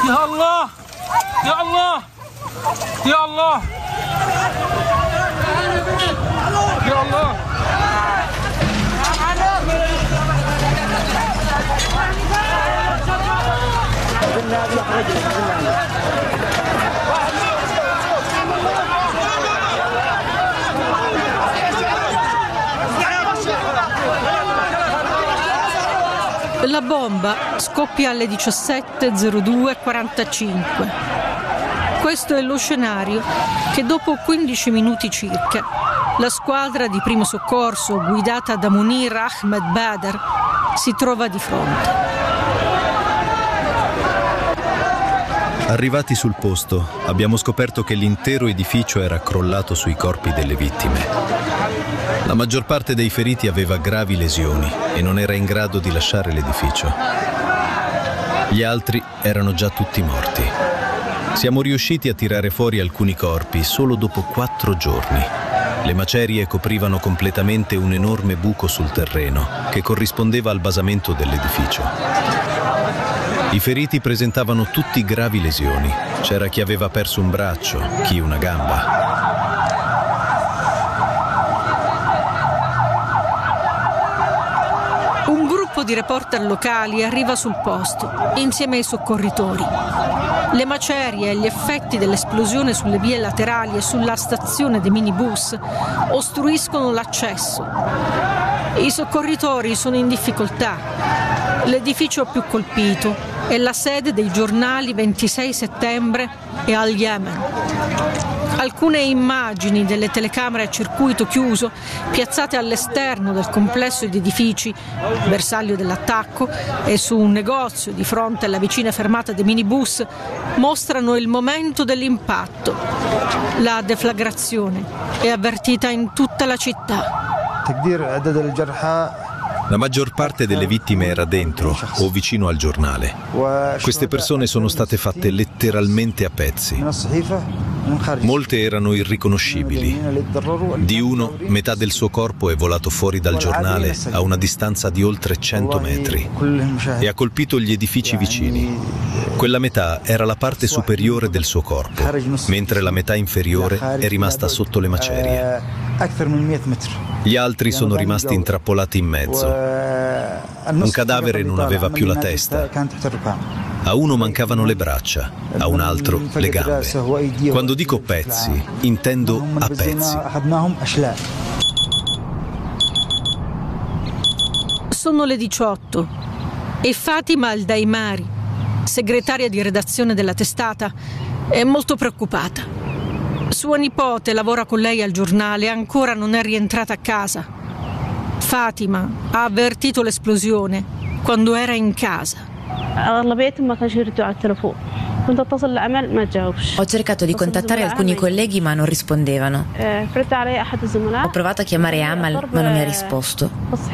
يا الله يا الله يا الله يا الله. La bomba scoppia alle 17:02:45. Questo è lo scenario che dopo 15 minuti circa la squadra di primo soccorso guidata da Munir Ahmed Badr si trova di fronte. Arrivati sul posto, abbiamo scoperto che l'intero edificio era crollato sui corpi delle vittime. La maggior parte dei feriti aveva gravi lesioni e non era in grado di lasciare l'edificio. Gli altri erano già tutti morti. Siamo riusciti a tirare fuori alcuni corpi solo dopo 4 giorni. Le macerie coprivano completamente un enorme buco sul terreno che corrispondeva al basamento dell'edificio. I feriti presentavano tutti gravi lesioni. C'era chi aveva perso un braccio, chi una gamba. Un gruppo di reporter locali arriva sul posto, insieme ai soccorritori. Le macerie e gli effetti dell'esplosione sulle vie laterali e sulla stazione dei minibus ostruiscono l'accesso. I soccorritori sono in difficoltà. L'edificio più colpito è la sede dei giornali 26 settembre e Al Yemen. Alcune immagini delle telecamere a circuito chiuso piazzate all'esterno del complesso di edifici, bersaglio dell'attacco, e su un negozio di fronte alla vicina fermata dei minibus mostrano il momento dell'impatto. La deflagrazione è avvertita in tutta la città. La maggior parte delle vittime era dentro o vicino al giornale. Queste persone sono state fatte letteralmente a pezzi. Molte erano irriconoscibili. Di uno, metà del suo corpo è volato fuori dal giornale a una distanza di oltre 100 metri e ha colpito gli edifici vicini. Quella metà era la parte superiore del suo corpo, mentre la metà inferiore è rimasta sotto le macerie. Gli altri sono rimasti intrappolati in mezzo. Un cadavere non aveva più la testa. A uno mancavano le braccia, a un altro le gambe. Quando dico pezzi, intendo a pezzi. Sono le 18 e Fatima Al-Daimari, segretaria di redazione della testata, è molto preoccupata. Sua nipote lavora con lei al giornale e ancora non è rientrata a casa. Fatima ha avvertito l'esplosione quando era in casa. Ho cercato di contattare alcuni colleghi ma non rispondevano. Ho provato a chiamare Amal ma non mi ha risposto.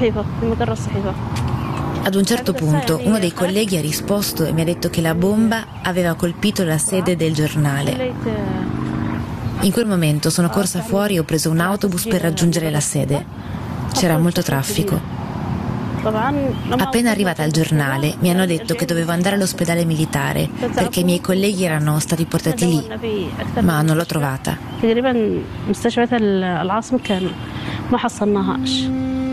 Ad un certo punto uno dei colleghi ha risposto e mi ha detto che la bomba aveva colpito la sede del giornale. In quel momento sono corsa fuori e ho preso un autobus per raggiungere la sede. C'era molto traffico. Appena arrivata al giornale mi hanno detto che dovevo andare all'ospedale militare perché i miei colleghi erano stati portati lì, ma non l'ho trovata.